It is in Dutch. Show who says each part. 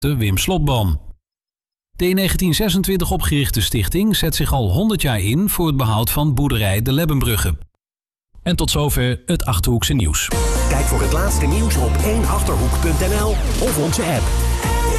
Speaker 1: de Wim Slotboom. De in 1926 opgerichte stichting zet zich al 100 jaar in voor het behoud van boerderij de Lebbenbrugge. En tot zover het Achterhoekse nieuws.
Speaker 2: Kijk voor het laatste nieuws op 1achterhoek.nl of onze app.